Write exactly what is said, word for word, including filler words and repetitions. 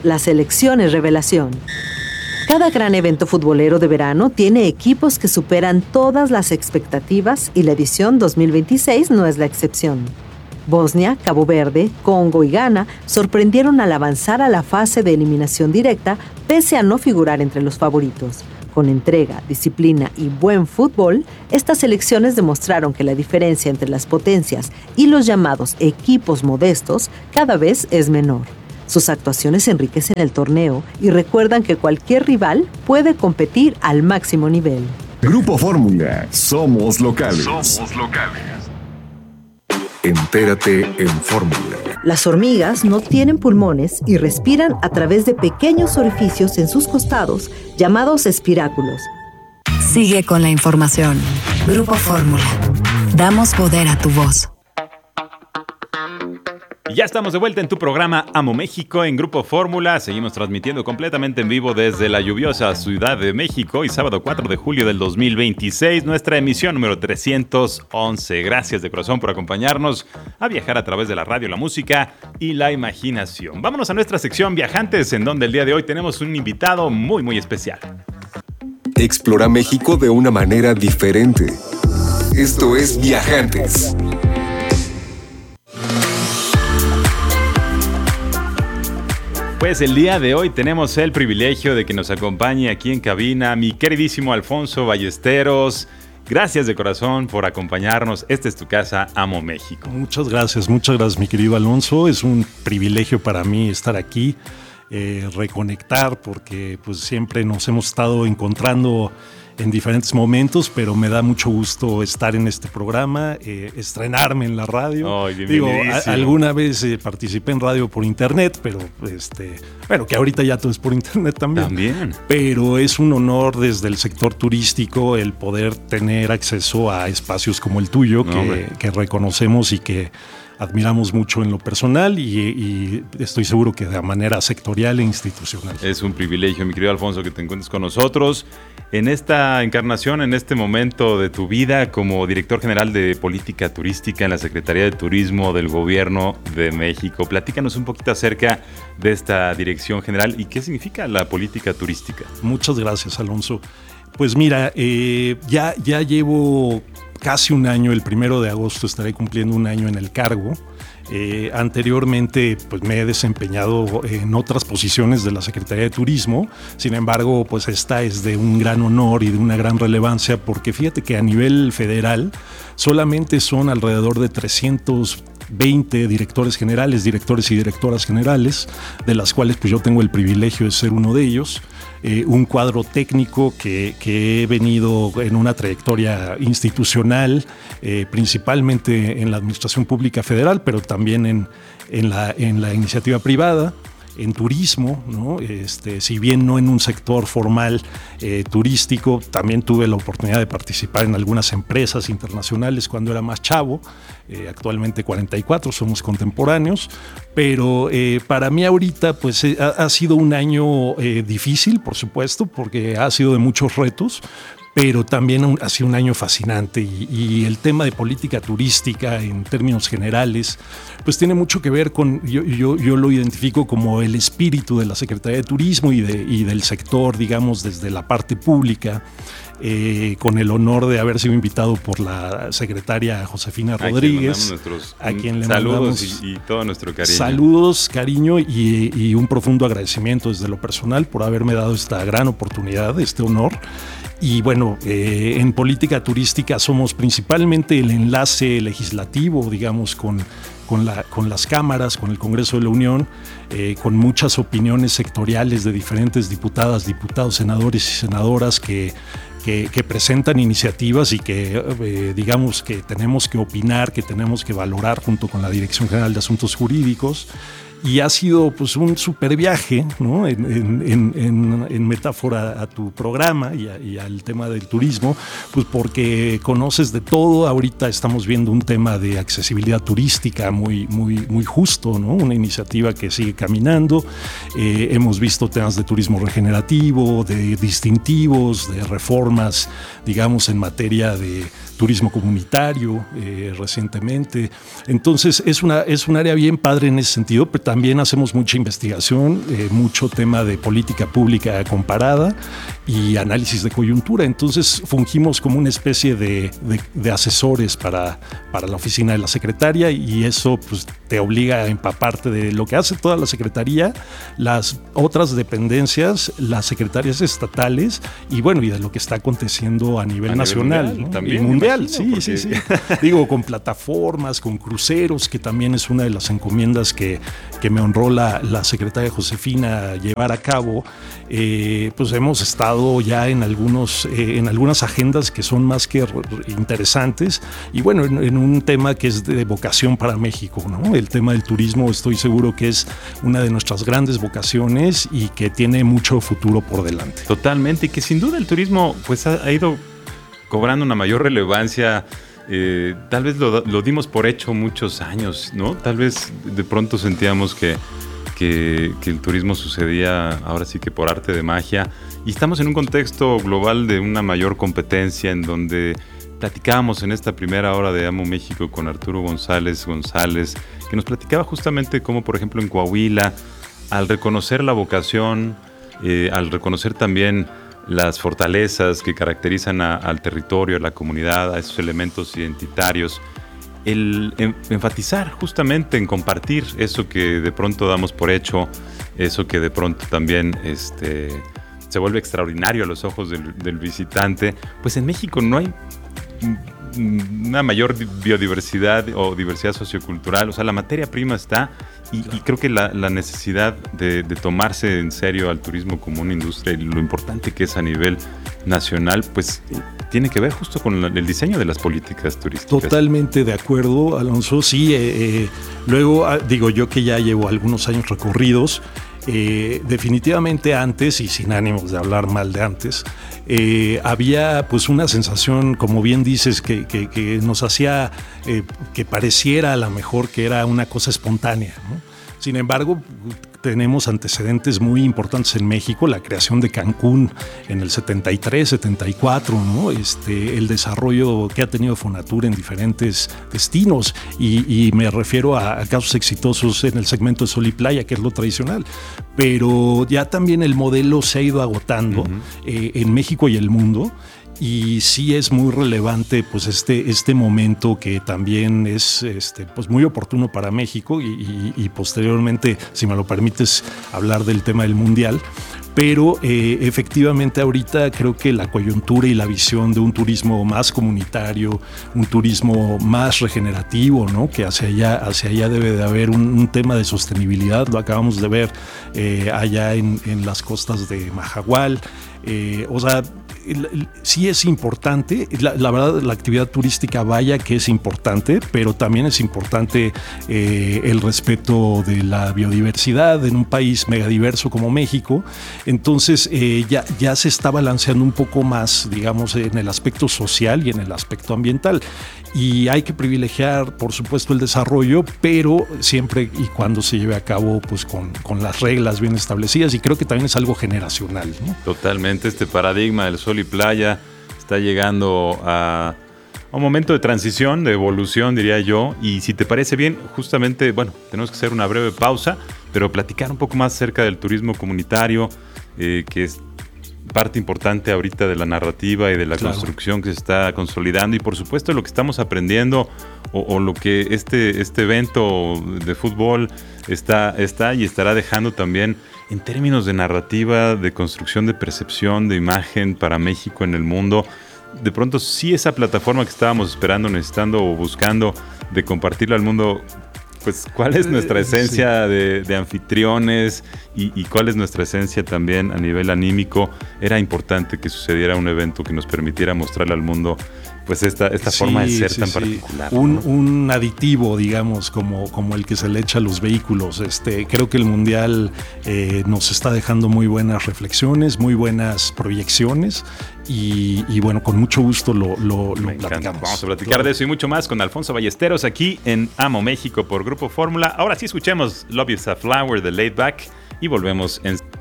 las selecciones revelación. Cada gran evento futbolero de verano tiene equipos que superan todas las expectativas y la edición dos mil veintiséis no es la excepción. Bosnia, Cabo Verde, Congo y Ghana sorprendieron al avanzar a la fase de eliminación directa pese a no figurar entre los favoritos. Con entrega, disciplina y buen fútbol, estas selecciones demostraron que la diferencia entre las potencias y los llamados equipos modestos cada vez es menor. Sus actuaciones enriquecen el torneo y recuerdan que cualquier rival puede competir al máximo nivel. Grupo Fórmula, somos locales. Somos locales. Entérate en Fórmula. Las hormigas no tienen pulmones y respiran a través de pequeños orificios en sus costados, llamados espiráculos. Sigue con la información. Grupo Fórmula. Damos poder a tu voz. Y ya estamos de vuelta en tu programa Amo México en Grupo Fórmula. Seguimos transmitiendo completamente en vivo desde la lluviosa Ciudad de México y sábado cuatro de julio del dos mil veintiséis, nuestra emisión número trescientos once. Gracias de corazón por acompañarnos a viajar a través de la radio, la música y la imaginación. Vámonos a nuestra sección Viajantes, en donde el día de hoy tenemos un invitado muy muy especial. Explora México de una manera diferente. Esto es Viajantes. Pues el día de hoy tenemos el privilegio de que nos acompañe aquí en cabina mi queridísimo Alfonso Ballesteros. Gracias de corazón por acompañarnos. Esta es tu casa, Amo México. Muchas gracias, muchas gracias, mi querido Alonso. Es un privilegio para mí estar aquí, eh, reconectar, porque pues siempre nos hemos estado encontrando en diferentes momentos, pero me da mucho gusto estar en este programa, eh, estrenarme en la radio. Oh, Digo, a, alguna vez eh, participé en radio por internet, pero este, bueno, que ahorita ya todo es por internet también. También. Pero es un honor desde el sector turístico el poder tener acceso a espacios como el tuyo, que, no, que reconocemos y que admiramos mucho en lo personal y, y estoy seguro que de manera sectorial e institucional. Es un privilegio, mi querido Alfonso, que te encuentres con nosotros en esta encarnación, en este momento de tu vida como director general de política turística en la Secretaría de Turismo del Gobierno de México. Platícanos un poquito acerca de esta dirección general y qué significa la política turística. Muchas gracias, Alonso. Pues mira, eh, ya, ya llevo casi un año, el primero de agosto estaré cumpliendo un año en el cargo. Eh, anteriormente pues me he desempeñado en otras posiciones de la Secretaría de Turismo, sin embargo pues esta es de un gran honor y de una gran relevancia porque fíjate que a nivel federal solamente son alrededor de trescientos veinte directores generales, directores y directoras generales, de las cuales pues yo tengo el privilegio de ser uno de ellos. Eh, un cuadro técnico que, que he venido en una trayectoria institucional, eh, principalmente en la Administración Pública Federal, pero también en, en, la, en la iniciativa privada, en turismo, ¿no? Este, si bien no en un sector formal eh, turístico, también tuve la oportunidad de participar en algunas empresas internacionales cuando era más chavo, eh, actualmente cuarenta y cuatro, somos contemporáneos, pero eh, para mí ahorita pues eh, ha, ha sido un año eh, difícil, por supuesto, porque ha sido de muchos retos, pero también un, ha sido un año fascinante y, y el tema de política turística en términos generales pues tiene mucho que ver con, yo, yo, yo lo identifico como el espíritu de la Secretaría de Turismo y, de, y del sector, digamos, desde la parte pública, eh, con el honor de haber sido invitado por la secretaria Josefina Rodríguez, a quien, nuestros, a quien le saludos mandamos y, y todo nuestro cariño. Saludos, cariño y, y un profundo agradecimiento desde lo personal por haberme dado esta gran oportunidad, este honor. Y bueno, eh, en política turística somos principalmente el enlace legislativo, digamos, con, con, la, con las cámaras, con el Congreso de la Unión, eh, con muchas opiniones sectoriales de diferentes diputadas, diputados, senadores y senadoras que, que, que presentan iniciativas y que, eh, digamos, que tenemos que opinar, que tenemos que valorar junto con la Dirección General de Asuntos Jurídicos. Y ha sido pues un super viaje, ¿no? en, en, en, en metáfora a tu programa y, a, y al tema del turismo, pues porque conoces de todo. Ahorita estamos viendo un tema de accesibilidad turística muy, muy, muy justo, ¿no? Una iniciativa que sigue caminando. Eh, hemos visto temas de turismo regenerativo, de distintivos, de reformas, digamos, en materia de turismo comunitario eh, recientemente. Entonces es, una, es un área bien padre en ese sentido, pero también hacemos mucha investigación, eh, mucho tema de política pública comparada y análisis de coyuntura. Entonces fungimos como una especie de, de, de asesores para, para la oficina de la secretaria, y eso pues te obliga a empaparte de lo que hace toda la secretaría, las otras dependencias, las secretarias estatales y bueno, y de lo que está aconteciendo a nivel a nacional, nivel mundial, ¿no? También, y mundial, imagino, sí, porque... sí, sí. Digo, con plataformas, con cruceros, que también es una de las encomiendas que, que me honró la, la secretaria Josefina llevar a cabo. Eh, pues hemos estado ya en algunos eh, en algunas agendas que son más que interesantes, y bueno, en, en un tema que es de vocación para México, ¿no? El tema del turismo, estoy seguro que es una de nuestras grandes vocaciones y que tiene mucho futuro por delante. Totalmente, y que sin duda el turismo pues ha, ha ido cobrando una mayor relevancia. Eh, tal vez lo, lo dimos por hecho muchos años, ¿no? Tal vez de pronto sentíamos que, que, que el turismo sucedía ahora sí que por arte de magia, y estamos en un contexto global de una mayor competencia, en donde platicábamos en esta primera hora de Amo México con Arturo González González, que nos platicaba justamente cómo, por ejemplo, en Coahuila, al reconocer la vocación, eh, al reconocer también las fortalezas que caracterizan a, al territorio, a la comunidad, a esos elementos identitarios, el en, enfatizar justamente en compartir eso que de pronto damos por hecho, eso que de pronto también este, se vuelve extraordinario a los ojos del, del visitante. Pues en México no hay una mayor biodiversidad o diversidad sociocultural, o sea, la materia prima está, y, y creo que la, la necesidad de, de tomarse en serio al turismo como una industria y lo importante que es a nivel nacional, pues tiene que ver justo con la, el diseño de las políticas turísticas. Totalmente de acuerdo, Alonso. Sí, eh, eh, luego digo yo que ya llevo algunos años recorridos. Eh, definitivamente antes, y sin ánimos de hablar mal de antes, eh, había pues una sensación, como bien dices, que, que, que nos hacía eh, que pareciera a lo mejor que era una cosa espontánea, ¿no? Sin embargo, tenemos antecedentes muy importantes en México, la creación de Cancún en el setenta y tres, setenta y cuatro, ¿no? Este, el desarrollo que ha tenido Fonatur en diferentes destinos, y, y me refiero a, a casos exitosos en el segmento de Sol y Playa, que es lo tradicional, pero ya también el modelo se ha ido agotando uh-huh. eh, en México y el mundo. Y sí es muy relevante pues este, este momento, que también es este, pues muy oportuno para México, y, y, y posteriormente, si me lo permites, hablar del tema del Mundial. Pero eh, efectivamente ahorita creo que la coyuntura y la visión de un turismo más comunitario, un turismo más regenerativo, ¿no? Que hacia allá, hacia allá debe de haber un, un tema de sostenibilidad. Lo acabamos de ver eh, allá en, en las costas de Mahahual. Eh, o sea, el, el, sí es importante, la, la verdad la actividad turística vaya que es importante, pero también es importante eh, el respeto de la biodiversidad en un país megadiverso como México. Entonces eh, ya, ya se está balanceando un poco más, digamos, en el aspecto social y en el aspecto ambiental. Y hay que privilegiar, por supuesto, el desarrollo, pero siempre y cuando se lleve a cabo pues con, con las reglas bien establecidas, y creo que también es algo generacional, ¿no? Totalmente, este paradigma del sol y playa está llegando a un momento de transición, de evolución, diría yo, y si te parece bien, justamente, bueno, tenemos que hacer una breve pausa, pero platicar un poco más acerca del turismo comunitario, eh, que es parte importante ahorita de la narrativa y de la claro. construcción que se está consolidando, y por supuesto lo que estamos aprendiendo o, o lo que este, este evento de fútbol está, está y estará dejando también en términos de narrativa, de construcción de percepción, de imagen para México en el mundo. De pronto sí esa plataforma que estábamos esperando, necesitando o buscando de compartirla al mundo, pues cuál es nuestra esencia sí. de, de anfitriones y, y cuál es nuestra esencia también a nivel anímico. Era importante que sucediera un evento que nos permitiera mostrarle al mundo pues esta, esta sí, forma de ser sí, tan sí. particular. Un, ¿no? un aditivo, digamos, como, como el que se le echa a los vehículos. Este, creo que el Mundial eh, nos está dejando muy buenas reflexiones, muy buenas proyecciones, y, y bueno, con mucho gusto lo, lo, lo platicamos. Vamos a platicar claro. de eso y mucho más con Alfonso Ballesteros aquí en Amo México por Grupo Fórmula. Ahora sí escuchemos Love Is a Flower de Laid Back y volvemos en...